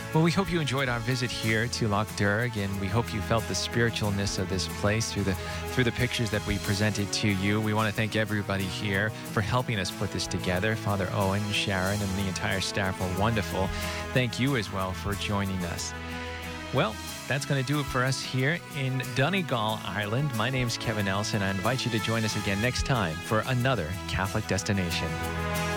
Well, we hope you enjoyed our visit here to Loch Derg, and we hope you felt the spiritualness of this place through the pictures that we presented to you. We want to thank everybody here for helping us put this together. Father Owen, Sharon, and the entire staff were wonderful. Thank you as well for joining us. Well, that's going to do it for us here in Donegal, Ireland. My name's Kevin Nelson. I invite you to join us again next time for another Catholic Destination.